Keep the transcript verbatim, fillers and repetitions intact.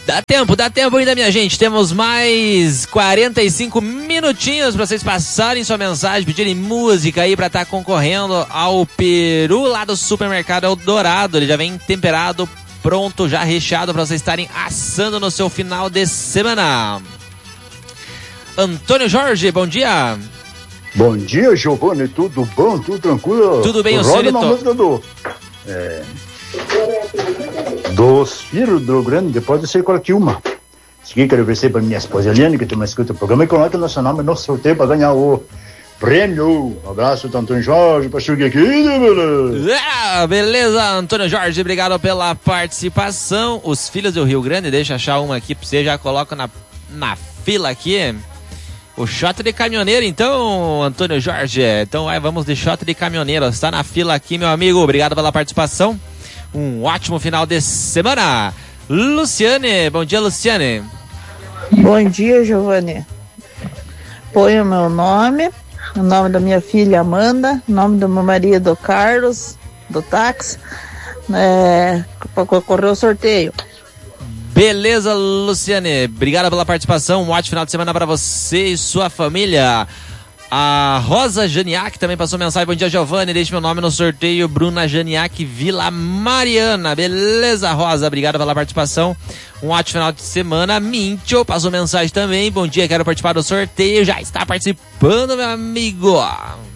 Dá tempo, dá tempo ainda, minha gente. Temos mais quarenta e cinco minutinhos para vocês passarem sua mensagem, pedirem música aí para estar tá concorrendo ao peru lá do Supermercado Eldorado. Ele já vem temperado, pronto, já recheado para vocês estarem assando no seu final de semana. Antônio Jorge, bom dia. Bom dia, Giovanni, tudo bom, tudo tranquilo? Tudo bem, o senhor? senhorito? Roda uma música do... É, dos filhos do Rio Grande, depois eu sei qual que uma. Segui, quero oferecer para minha esposa Eliane, que também escuta o programa, e coloca o nosso nome no sorteio para ganhar o prêmio. Um abraço do Antônio Jorge, para chegar aqui, beleza? Ah, beleza, Antônio Jorge, obrigado pela participação. Os filhos do Rio Grande, deixa eu achar uma aqui para você, já coloca na, na fila aqui. O shot de caminhoneiro, então, Antônio Jorge. Então, vai, vamos de shot de caminhoneiro. Está na fila aqui, meu amigo. Obrigado pela participação. Um ótimo final de semana. Luciane, bom dia, Luciane. Bom dia, Giovanni. Põe o meu nome, o nome da minha filha Amanda, o nome do meu marido Carlos, do táxi, é, para concorrer ao sorteio. Beleza, Luciane. Obrigado pela participação. Um ótimo final de semana para você e sua família. A Rosa Janiak também passou mensagem. Bom dia, Giovanni. Deixe meu nome no sorteio. Bruna Janiak, Vila Mariana. Beleza, Rosa. Obrigado pela participação. Um ótimo final de semana. Mincho passou mensagem também. Bom dia, quero participar do sorteio. Já está participando, meu amigo.